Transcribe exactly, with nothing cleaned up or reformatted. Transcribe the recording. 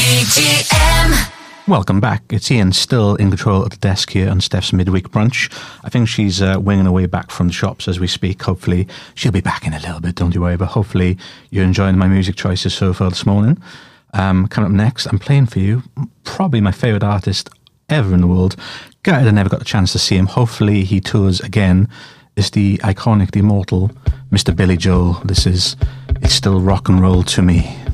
B G M. Welcome back. It's Ian, still in control at the desk here on Steph's Midweek Brunch. I think she's uh, winging her way back from the shops as we speak. Hopefully, she'll be back in a little bit, don't you worry. But hopefully, you're enjoying my music choices so far this morning. Um, coming up next, I'm playing for you probably my favourite artist ever in the world. Guy I never got a chance to see him. Hopefully, he tours again. It's the iconic, the immortal Mister Billy Joel. This is It's Still Rock and Roll to Me.